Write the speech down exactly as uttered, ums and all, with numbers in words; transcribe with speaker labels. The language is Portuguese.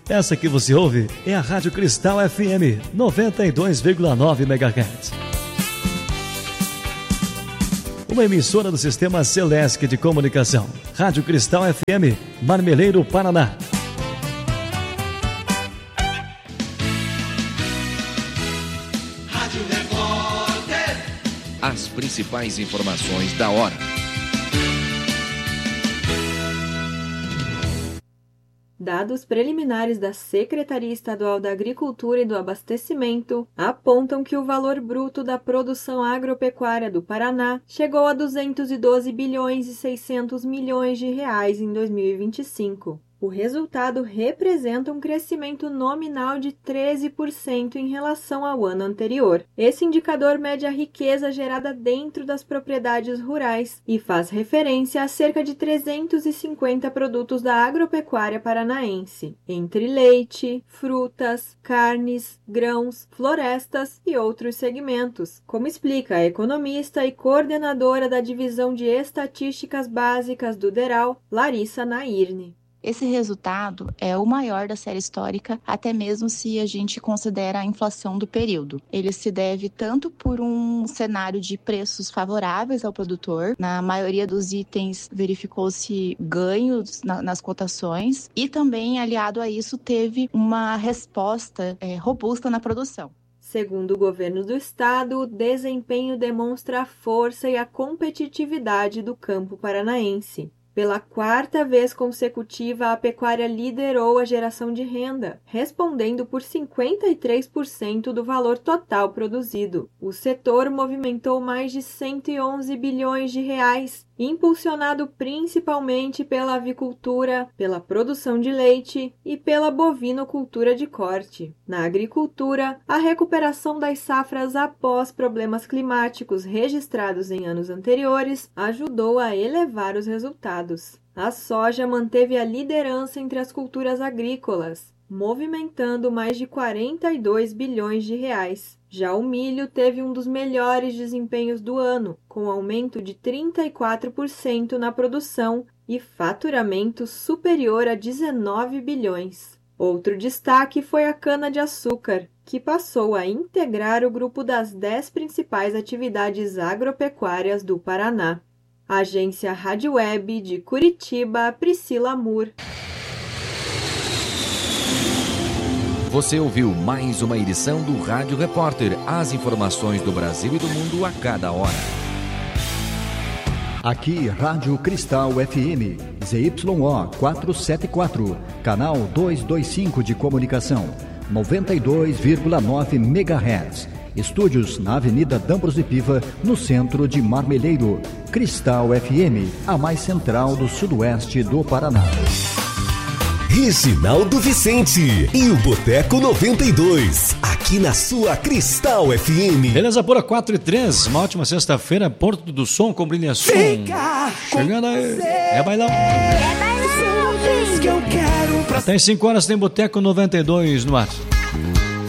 Speaker 1: Essa que você ouve é a Rádio Cristal F M noventa e dois vírgula nove megahertz. Uma emissora do Sistema Celesc de Comunicação. Rádio Cristal F M, Marmeleiro, Paraná.
Speaker 2: Rádio Repórter. As principais informações da hora.
Speaker 3: Dados preliminares da Secretaria Estadual da Agricultura e do Abastecimento apontam que o valor bruto da produção agropecuária do Paraná chegou a duzentos e doze bilhões e seiscentos milhões de reais em dois mil e vinte e cinco. O resultado representa um crescimento nominal de treze por cento em relação ao ano anterior. Esse indicador mede a riqueza gerada dentro das propriedades rurais e faz referência a cerca de trezentos e cinquenta produtos da agropecuária paranaense, entre leite, frutas, carnes, grãos, florestas e outros segmentos, como explica a economista e coordenadora da Divisão de Estatísticas Básicas do DERAL, Larissa Nairne.
Speaker 4: Esse resultado é o maior da série histórica, até mesmo se a gente considera a inflação do período. Ele se deve tanto por um cenário de preços favoráveis ao produtor, na maioria dos itens verificou-se ganhos na, nas cotações, e também, aliado a isso, teve uma resposta é, robusta na produção.
Speaker 3: Segundo o governo do estado, o desempenho demonstra a força e a competitividade do campo paranaense. Pela quarta vez consecutiva, a pecuária liderou a geração de renda, respondendo por cinquenta e três por cento do valor total produzido. O setor movimentou mais de cento e onze bilhões de reais, impulsionado principalmente pela avicultura, pela produção de leite e pela bovinocultura de corte. Na agricultura, a recuperação das safras após problemas climáticos registrados em anos anteriores ajudou a elevar os resultados. A soja manteve a liderança entre as culturas agrícolas, movimentando mais de quarenta e dois bilhões de reais. Já o milho teve um dos melhores desempenhos do ano, com aumento de trinta e quatro por cento na produção e faturamento superior a dezenove bilhões. Outro destaque foi a cana-de-açúcar, que passou a integrar o grupo das dez principais atividades agropecuárias do Paraná. Agência Rádio Web de Curitiba, Priscila Moore.
Speaker 2: Você ouviu mais uma edição do Rádio Repórter. As informações do Brasil e do mundo a cada hora.
Speaker 5: Aqui, Rádio Cristal F M, Z Y O quatrocentos e setenta e quatro, canal duzentos e vinte e cinco de comunicação, noventa e dois vírgula nove megahertz. Estúdios na Avenida D'Ambros de Piva, no centro de Marmeleiro. Cristal F M, a mais central do sudoeste do Paraná.
Speaker 6: Reginaldo Vicente e o Boteco noventa e dois, aqui na sua Cristal F M.
Speaker 1: Beleza pura, quatro e três, uma ótima sexta-feira, Porto do Som com Brilha Som. Chegando aí, é bailão. É bailão. Até às cinco horas tem Boteco noventa e dois no ar.